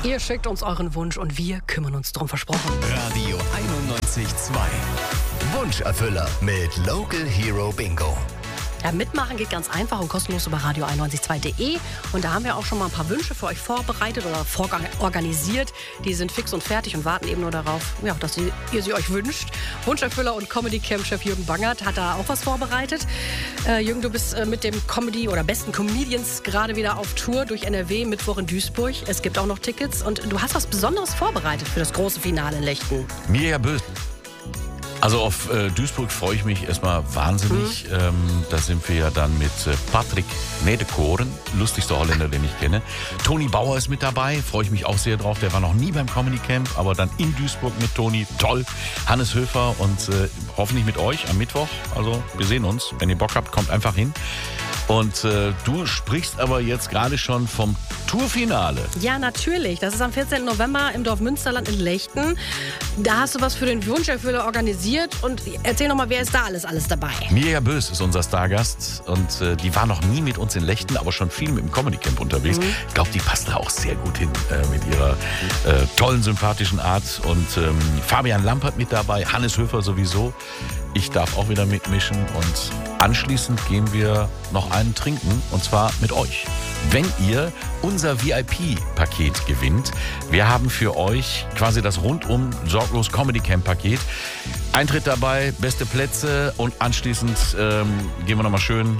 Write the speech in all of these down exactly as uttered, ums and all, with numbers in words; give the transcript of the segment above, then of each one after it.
Ihr schickt uns euren Wunsch und wir kümmern uns drum, versprochen. Radio einundneunzig Komma zwei. Wunscherfüller mit Local Hero Bingo. Ja, mitmachen geht ganz einfach und kostenlos über radio einundneunzig Komma zwei punkt de. Und da haben wir auch schon mal ein paar Wünsche für euch vorbereitet oder vororganisiert. Die sind fix und fertig und warten eben nur darauf, ja, dass ihr, ihr sie euch wünscht. Wunscherfüller und Comedy-Camp-Chef Jürgen Bangert hat da auch was vorbereitet. Äh, Jürgen, du bist äh, mit dem Comedy- oder besten Comedians gerade wieder auf Tour durch N R W, Mittwoch in Duisburg. Es gibt auch noch Tickets und du hast was Besonderes vorbereitet für das große Finale in Lechten. Mirja Bös. Also auf äh, Duisburg freue ich mich erstmal wahnsinnig. Mhm. Ähm, da sind wir ja dann mit äh, Patrick Nedekoren, lustigster Holländer, den ich kenne. Toni Bauer ist mit dabei, freue ich mich auch sehr drauf. Der war noch nie beim Comedy Camp, aber dann in Duisburg mit Toni, toll. Hannes Höfer und äh, hoffentlich mit euch am Mittwoch. Also wir sehen uns. Wenn ihr Bock habt, kommt einfach hin. Und äh, du sprichst aber jetzt gerade schon vom Tourfinale. Ja, natürlich. Das ist am vierzehnten November im Dorf Münsterland in Lechten. Da hast du was für den Wunscherfüller organisiert. Und erzähl noch mal, wer ist da alles, alles dabei? Mirja Bös ist unser Stargast. Und äh, die war noch nie mit uns in Lechten, aber schon viel mit dem Comedy Camp unterwegs. Mhm. Ich glaube, die passt da auch sehr gut hin äh, mit ihrer äh, tollen, sympathischen Art. Und ähm, Fabian Lampert mit dabei, Hannes Höfer sowieso. Ich darf auch wieder mitmischen und anschließend gehen wir noch einen trinken und zwar mit euch. Wenn ihr unser V I P-Paket gewinnt, wir haben für euch quasi das rundum sorglos Comedy Camp Paket. Eintritt dabei, beste Plätze und anschließend ähm, gehen wir nochmal schön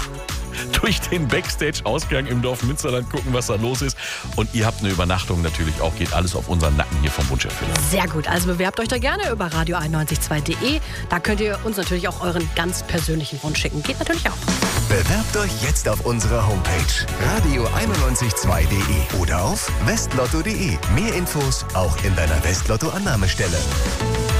durch den Backstage-Ausgang im Dorf Münsterland gucken, was da los ist. Und ihr habt eine Übernachtung natürlich auch. Geht alles auf unseren Nacken hier vom Wunscherfüller. Sehr gut. Also bewerbt euch da gerne über radio einundneunzig Komma zwei punkt de. Da könnt ihr uns natürlich auch euren ganz persönlichen Wunsch schicken. Geht natürlich auch. Bewerbt euch jetzt auf unserer Homepage radio einundneunzig Komma zwei punkt de oder auf westlotto punkt de. Mehr Infos auch in deiner Westlotto-Annahmestelle.